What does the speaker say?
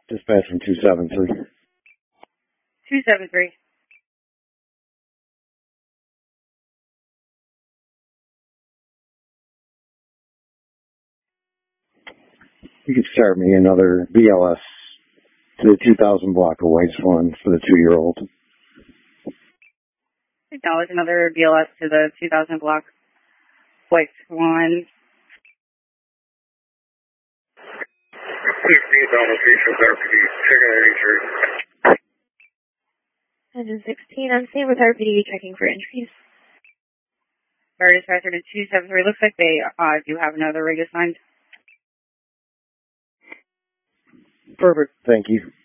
Dispatch from 273. 273. You could start me another BLS to the 2000 block of White Swan for the 2-year-old. Acknowledge another BLS to the 2000 block White Swan. 16th on location with RPD, checking our injury. Engine 16, I'm staying with RPD, checking for injuries. Fire dispatcher to 273. Looks like they do have another rig assigned. Perfect. Thank you.